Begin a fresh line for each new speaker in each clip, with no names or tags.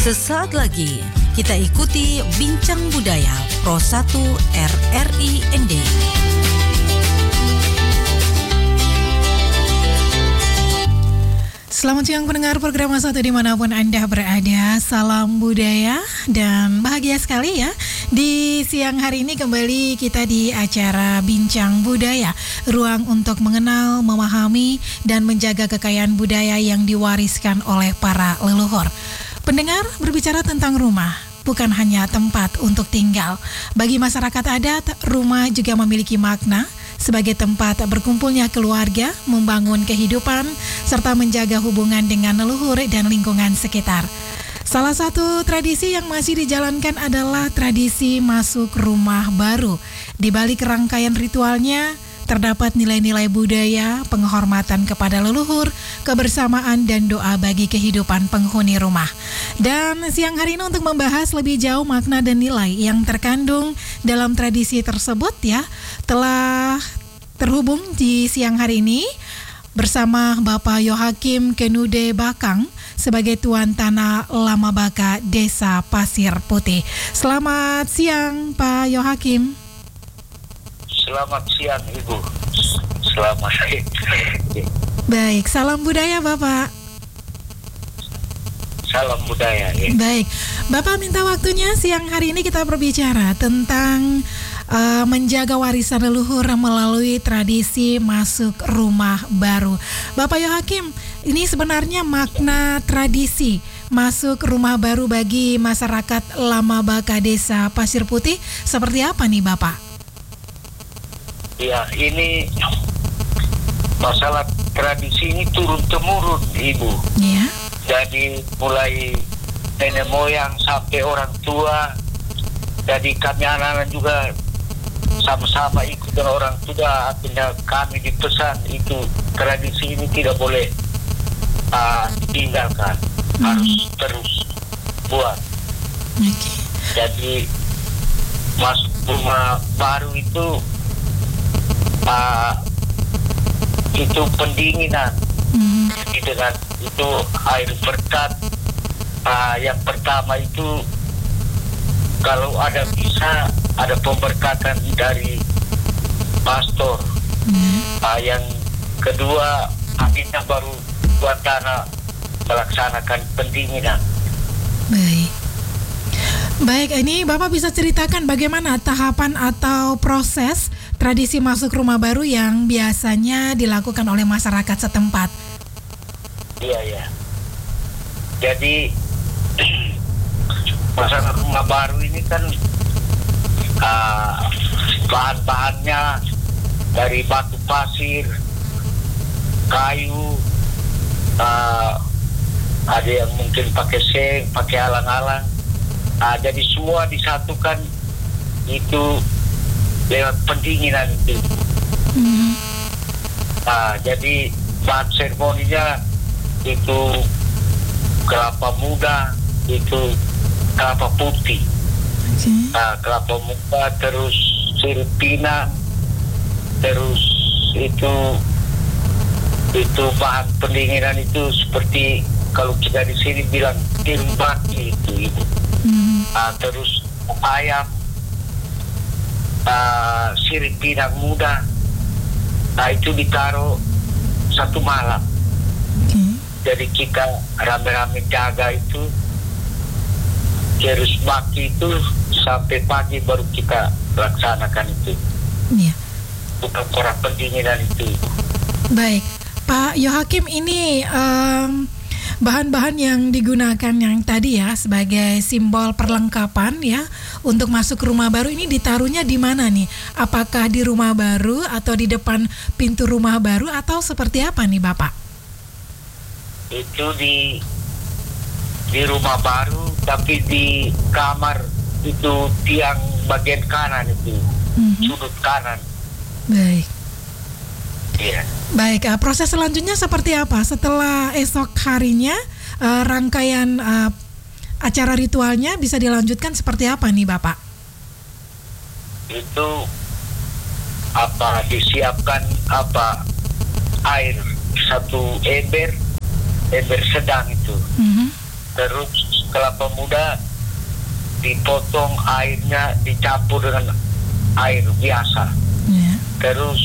Sesaat lagi kita ikuti Bincang Budaya Pro 1 RRI ND. Selamat siang pendengar program Satu dimanapun Anda berada. Salam budaya dan bahagia sekali ya. Di siang hari ini kembali kita di acara Bincang Budaya, ruang untuk mengenal, memahami, dan menjaga kekayaan budaya yang diwariskan oleh para leluhur. Pendengar, berbicara tentang rumah bukan hanya tempat untuk tinggal. Bagi masyarakat adat, rumah juga memiliki makna sebagai tempat berkumpulnya keluarga, membangun kehidupan, serta menjaga hubungan dengan leluhur dan lingkungan sekitar. Salah satu tradisi yang masih dijalankan adalah tradisi masuk rumah baru. Di balik rangkaian ritualnya, terdapat nilai-nilai budaya, penghormatan kepada leluhur, kebersamaan, dan doa bagi kehidupan penghuni rumah. Dan siang hari ini untuk membahas lebih jauh makna dan nilai yang terkandung dalam tradisi tersebut ya, telah terhubung di siang hari ini bersama Bapak Yohakim Kenude Bakang sebagai Tuan Tanah Lamabaka Desa Pasir Putih. Selamat siang Pak Yohakim.
Selamat siang Ibu. Selamat siang.
Baik, salam budaya Bapak.
Salam budaya ya.
Baik, Bapak minta waktunya siang hari ini kita berbicara tentang menjaga warisan leluhur melalui tradisi masuk rumah baru. Bapak Yohakim, ini sebenarnya makna tradisi masuk rumah baru bagi masyarakat Lamabaka Desa Pasir Putih seperti apa nih Bapak?
Ya, ini masalah tradisi ini turun-temurun Ibu.
Iya.
Jadi mulai nenek moyang sampai orang tua. Jadi kami anak-anak juga sama-sama ikut dengan orang tua. Akhirnya kami dipesan itu tradisi ini tidak boleh ditinggalkan, harus terus buat.
Okay.
Jadi masuk rumah baru itu pendinginan. Jadi dengan itu air berkat yang pertama itu kalau ada bisa ada pemberkatan dari pastor. Yang kedua akhirnya baru buat tanah melaksanakan pendinginan.
Baik, ini Bapak bisa ceritakan bagaimana tahapan atau proses tradisi masuk rumah baru yang biasanya dilakukan oleh masyarakat setempat?
Iya. Jadi masalah rumah baru ini kan bahan-bahannya dari batu pasir, kayu, ada yang mungkin pakai seng, pakai alang-alang. Jadi semua disatukan itu lewat pendinginan itu. Jadi bahan seremoninya itu kelapa muda, itu kelapa putih. Kelapa muda, terus sirip pinang, terus itu bahan pendinginan itu seperti kalau kita di sini bilang timbaki itu. Terus ayam, sirip pinang muda, itu ditaruh satu malam. Jadi kita rame-rame jaga itu, terus baki itu sampai pagi baru kita laksanakan itu.
Iya.
Bukan orang pendinginan itu.
Baik, Pak Yohakim, ini bahan-bahan yang digunakan yang tadi ya sebagai simbol perlengkapan ya untuk masuk rumah baru ini ditaruhnya di mana nih? Apakah di rumah baru atau di depan pintu rumah baru atau seperti apa nih Bapak?
Itu di rumah baru, tapi di kamar itu tiang bagian kanan itu, sudut kanan.
Baik.
Iya.
Baik, proses selanjutnya seperti apa? Setelah esok harinya rangkaian acara ritualnya bisa dilanjutkan seperti apa nih Bapak?
Itu disiapkan air satu ember sedang itu. Terus kelapa muda dipotong, airnya dicampur dengan air biasa.
Ya.
Terus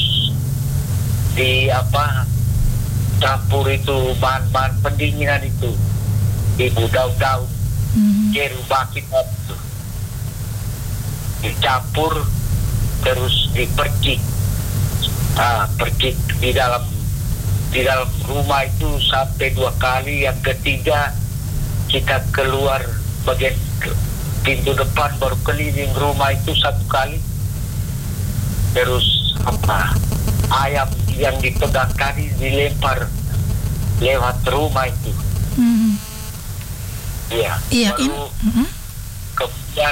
campur itu bahan-bahan pendinginan itu, ibu daun-daun, jeru bakit itu dicampur, terus dipercik. Percik di dalam rumah itu sampai 2 kali. Yang ketiga kita keluar bagian pintu depan, baru keliling rumah itu 1 kali. Terus ayam yang dipegang tadi dilempar lewat rumah itu.
Iya.
Baru kemudian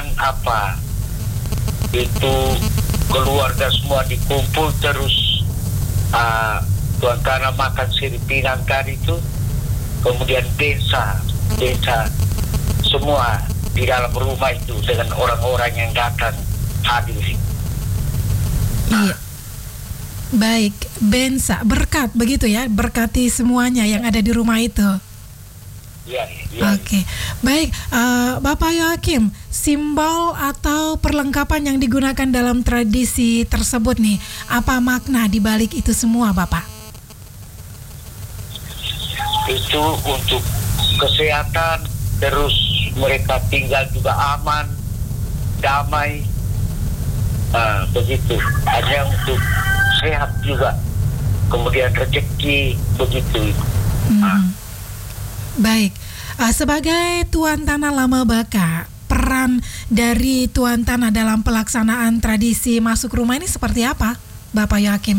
itu keluarga semua dikumpul, terus Tuan Tanah makan sirip pinang tadi itu, kemudian desa semua di dalam rumah itu dengan orang-orang yang datang hadir.
Iya. Baik, bensa, berkat begitu ya, berkati semuanya yang ada di rumah itu.
Iya.
Oke, baik, Bapak Yohakim, simbol atau perlengkapan yang digunakan dalam tradisi tersebut nih, apa makna di balik itu semua, Bapak?
Itu untuk kesehatan, terus mereka tinggal juga aman, damai, begitu. Hanya untuk sehat juga, kemudian rezeki, begitu.
Baik, sebagai Tuan Tanah Lama Baka, peran dari Tuan Tanah dalam pelaksanaan tradisi masuk rumah ini seperti apa, Bapak Yohakim?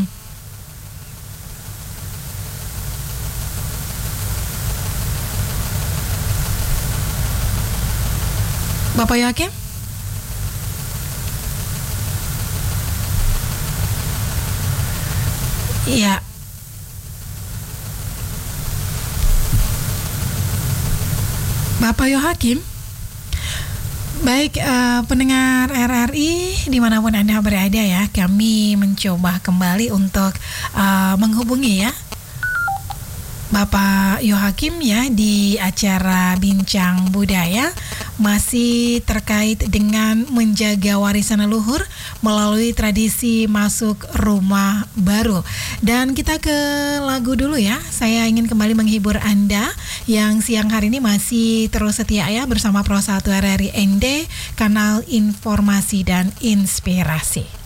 Bapak Yohakim? Iya. Bapak Yohakim? Baik, pendengar RRI dimanapun Anda berada ya, kami mencoba kembali untuk menghubungi ya Bapak Yohakim ya di acara Bincang Budaya, masih terkait dengan menjaga warisan leluhur melalui tradisi masuk rumah baru. Dan kita ke lagu dulu ya. Saya ingin kembali menghibur Anda yang siang hari ini masih terus setia ya bersama Pro 1 RRI ND, kanal informasi dan inspirasi.